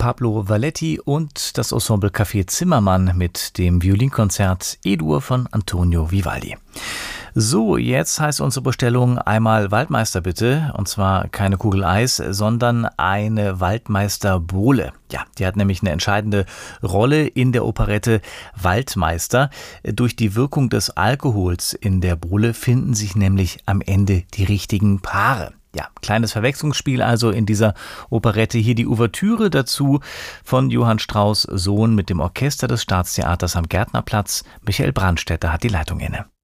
Pablo Valletti und das Ensemble Café Zimmermann mit dem Violinkonzert E-Dur von Antonio Vivaldi. So, jetzt heißt unsere Bestellung einmal Waldmeister bitte, und zwar keine Kugel Eis, sondern eine Waldmeister-Bowle. Ja, die hat nämlich eine entscheidende Rolle in der Operette Waldmeister. Durch die Wirkung des Alkohols in der Bowle finden sich nämlich am Ende die richtigen Paare. Ja, kleines Verwechslungsspiel also in dieser Operette. Hier die Ouvertüre dazu von Johann Strauss Sohn mit dem Orchester des Staatstheaters am Gärtnerplatz. Michael Brandstätter hat die Leitung inne.